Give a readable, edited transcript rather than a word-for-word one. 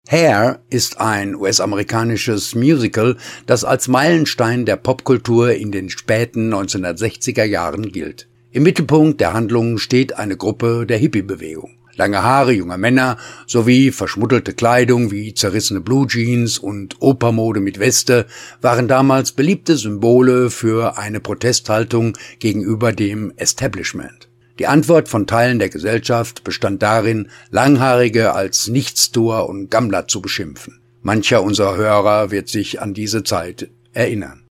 Hair ist ein US-amerikanisches Musical, das als Meilenstein der Popkultur in den späten 1960er Jahren gilt. Im Mittelpunkt der Handlung steht eine Gruppe der Hippie-Bewegung. Lange Haare junger Männer sowie verschmuddelte Kleidung wie zerrissene Blue Jeans und Opermode mit Weste waren damals beliebte Symbole für eine Protesthaltung gegenüber dem Establishment. Die Antwort von Teilen der Gesellschaft bestand darin, Langhaarige als Nichtstuer und Gammler zu beschimpfen. Mancher unserer Hörer wird sich an diese Zeit erinnern.